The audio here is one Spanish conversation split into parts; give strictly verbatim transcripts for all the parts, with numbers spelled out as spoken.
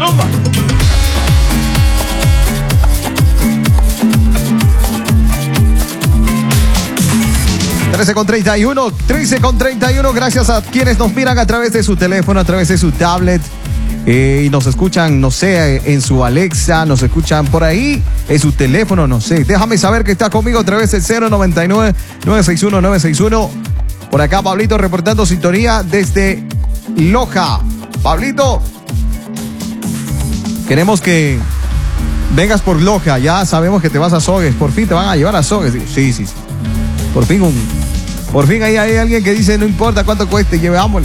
trece con treinta y uno, trece con treinta y uno, gracias a quienes nos miran a través de su teléfono, a través de su tablet, eh, y nos escuchan, no sé, en su Alexa, nos escuchan por ahí, en su teléfono, no sé. Déjame saber que está conmigo a través del cero noventa y nueve, nueve seis uno, nueve seis uno. Por acá, Pablito, reportando sintonía desde Loja. Pablito, queremos que vengas por Loja, ya sabemos que te vas a Sogues, por fin te van a llevar a Sogues. Sí, sí, sí. Por fin un... Por fin ahí hay alguien que dice, no importa cuánto cueste, llevémosle.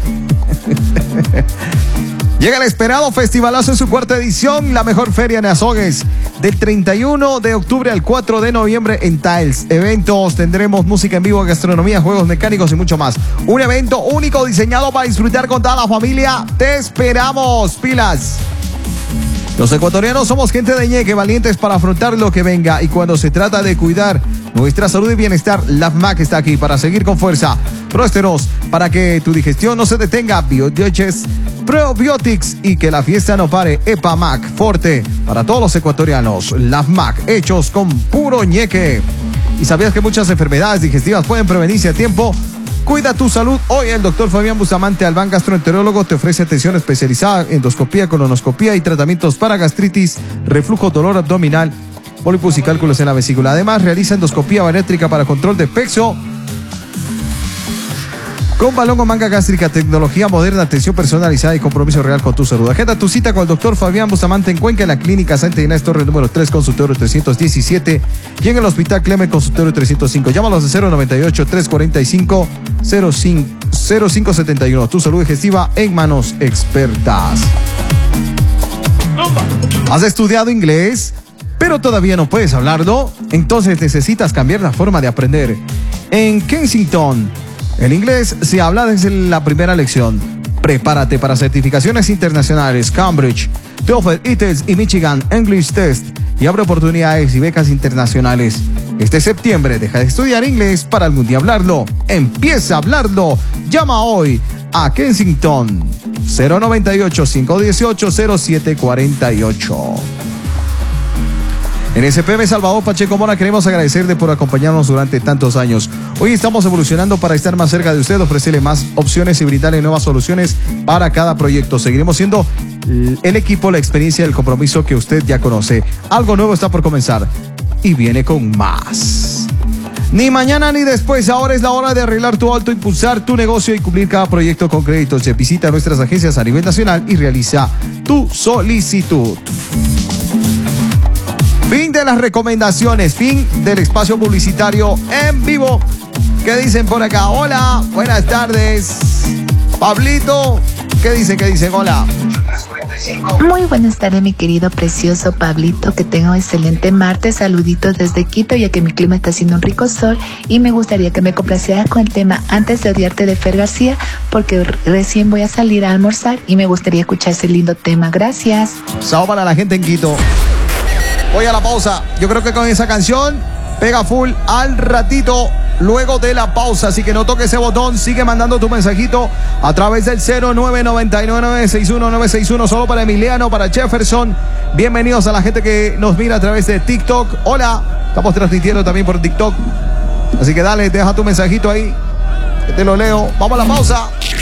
Llega el esperado festivalazo en su cuarta edición, la mejor feria en Azogues, del treinta y uno de octubre al cuatro de noviembre en Tiles. Eventos, tendremos música en vivo, gastronomía, juegos mecánicos y mucho más. Un evento único diseñado para disfrutar con toda la familia. Te esperamos, pilas. Los ecuatorianos somos gente de ñeque, valientes para afrontar lo que venga, y cuando se trata de cuidar nuestra salud y bienestar, la F M A C está aquí para seguir con fuerza. Prósteros, para que tu digestión no se detenga, Biodigest, Probiotics, y que la fiesta no pare. EPAMAC, Forte, para todos los ecuatorianos. La F M A C, hechos con puro ñeque. ¿Y sabías que muchas enfermedades digestivas pueden prevenirse a tiempo? Cuida tu salud. Hoy el doctor Fabián Bustamante Albán, gastroenterólogo, te ofrece atención especializada, endoscopía, colonoscopía y tratamientos para gastritis, reflujo, dolor abdominal, pólipos y cálculos en la vesícula. Además, realiza endoscopía bariátrica para control de peso, con balón o manga gástrica, tecnología moderna, atención personalizada y compromiso real con tu salud. Agenda tu cita con el doctor Fabián Bustamante en Cuenca, en la clínica Santa Inés Torres número tres, consultorio trescientos diecisiete, y en el hospital Clemen, consultorio trescientos cinco. Llámalos de cero noventa y ocho, trescientos cuarenta y cinco, cero cinco setenta y uno. Tu salud digestiva en manos expertas. ¿Has estudiado inglés, pero todavía no puedes hablarlo? Entonces necesitas cambiar la forma de aprender. En Kensington, el inglés se habla desde la primera lección. Prepárate para certificaciones internacionales, Cambridge, TOEFL, I E L T S y Michigan English Test, y abre oportunidades y becas internacionales. Este septiembre deja de estudiar inglés para algún día hablarlo. Empieza a hablarlo. Llama hoy a Kensington cero noventa y ocho, cinco dieciocho, cero siete cuarenta y ocho. En S P M Salvador Pacheco Mora queremos agradecerle por acompañarnos durante tantos años. Hoy estamos evolucionando para estar más cerca de usted, ofrecerle más opciones y brindarle nuevas soluciones para cada proyecto. Seguiremos siendo el equipo, la experiencia y el compromiso que usted ya conoce. Algo nuevo está por comenzar y viene con más. Ni mañana ni después, ahora es la hora de arreglar tu auto, impulsar tu negocio y cumplir cada proyecto con créditos. Visita nuestras agencias a nivel nacional y realiza tu solicitud. Fin de las recomendaciones, fin del espacio publicitario en vivo. ¿Qué dicen por acá? Hola, buenas tardes. Pablito, ¿qué dicen? ¿Qué dicen? Hola. Muy buenas tardes, mi querido precioso Pablito, que tenga un excelente martes. Saluditos desde Quito, ya que mi clima está haciendo un rico sol, y me gustaría que me complacieras con el tema Antes de odiarte de Fer García, porque recién voy a salir a almorzar y me gustaría escuchar ese lindo tema. Gracias. Chao para la gente en Quito. Voy a la pausa. Yo creo que con esa canción pega full al ratito, luego de la pausa. Así que no toques ese botón. Sigue mandando tu mensajito a través del cero nueve nueve nueve, nueve seis uno, nueve seis uno. Solo para Emiliano, para Jefferson. Bienvenidos a la gente que nos mira a través de TikTok. Hola. Estamos transmitiendo también por TikTok. Así que dale, deja tu mensajito ahí, que te lo leo. Vamos a la pausa.